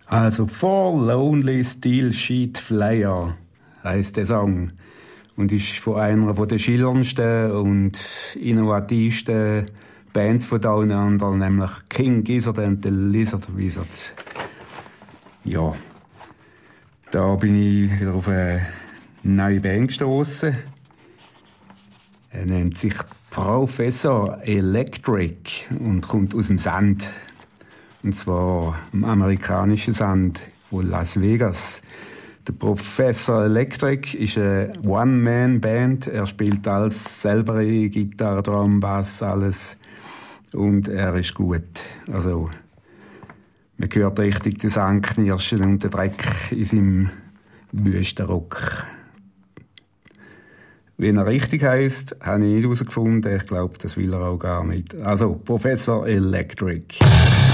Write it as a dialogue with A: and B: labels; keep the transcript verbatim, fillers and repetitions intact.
A: Also Four Lonely Steel Sheet Flyer heisst der Song und ist von einer der schillerndsten und innovativsten Bands von Down Under, nämlich King Gizzard and the Lizard Wizard. Ja, da bin ich wieder auf eine neue Band gestossen. Er nennt sich Professor Electric und kommt aus dem Sand. Und zwar im amerikanischen Sand von Las Vegas. Der Professor Electric ist eine One-Man-Band. Er spielt alles selber, Gitarre, Drum, Bass, alles. Und er ist gut. Also, man hört richtig den Sandknirschen und den Dreck in seinem Wüstenrock. Wie er richtig heisst, habe ich nicht herausgefunden. Ich glaube, das will er auch gar nicht. Also, Professor Electric.